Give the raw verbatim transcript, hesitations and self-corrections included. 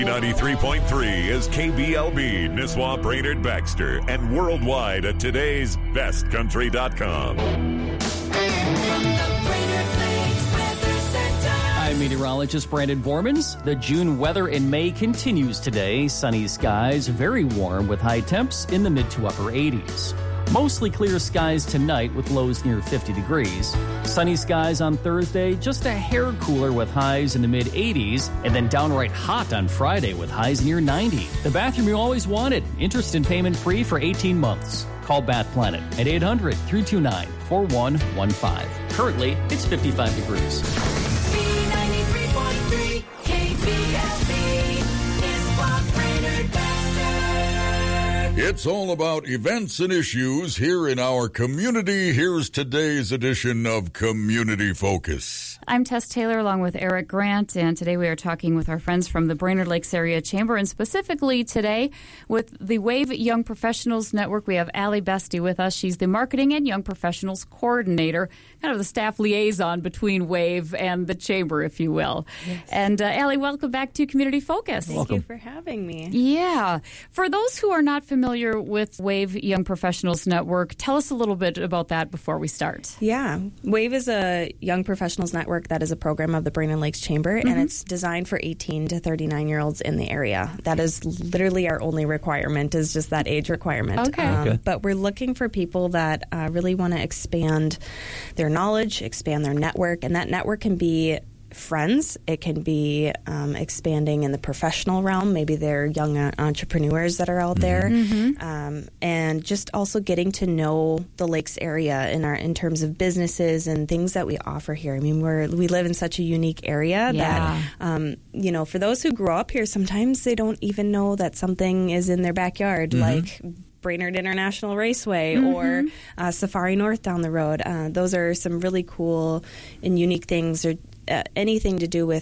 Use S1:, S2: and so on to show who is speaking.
S1: ninety-three point three is K B L B, Nisswa, Brainerd, Baxter, and worldwide at today's best country dot com.
S2: I'm meteorologist Brandon Bormans. The June weather in May continues today. Sunny skies, very warm with high temps in the mid to upper eighties. Mostly clear skies tonight with lows near fifty degrees. Sunny skies on Thursday, just a hair cooler with highs in the mid eighties, and then downright hot on Friday with highs near ninety. The bathroom you always wanted. Interest and payment free for eighteen months. Call Bath Planet at eight hundred, three two nine, four one one five. Currently, it's fifty-five degrees.
S3: B ninety-three point three K B L B is what Brainerd Baxter.
S4: It's all about events and issues here in our community. Here's today's edition of Community Focus.
S5: I'm Tess Taylor along with Eric Grant, and today we are talking with our friends from the Brainerd Lakes Area Chamber, and specifically today with the WAVE Young Professionals Network. We have Allie Bestie with us. She's the Marketing and Young Professionals Coordinator, kind of the staff liaison between WAVE and the Chamber, if you will.
S6: Yes.
S5: And uh, Allie, welcome back to Community Focus.
S6: Thank
S2: Welcome.
S6: you for having me.
S5: Yeah. For those who are not familiar with WAVE Young Professionals Network, tell us a little bit about that before we start.
S6: Yeah. WAVE is a Young Professionals Network that is a program of the Brainerd Lakes Chamber, mm-hmm. and it's designed for eighteen to thirty-nine-year-olds in the area. That is literally our only requirement, is just that age requirement.
S5: Okay.
S6: Um,
S2: Okay.
S6: But we're looking for people that uh, really want to expand their knowledge, expand their network, and that network can be friends. It can be um, expanding in the professional realm. Maybe they're young uh, entrepreneurs that are out there,
S5: Mm-hmm.
S6: um, and just also getting to know the Lakes area in our in terms of businesses and things that we offer here. I mean, we're we live in such a unique area
S5: Yeah.
S6: that um, you know, for those who grow up here, sometimes they don't even know that something is in their backyard,
S2: Mm-hmm.
S6: like Brainerd International Raceway
S5: Mm-hmm.
S6: or uh, Safari North down the road. Uh, those are some really cool and unique things, or uh, anything to do with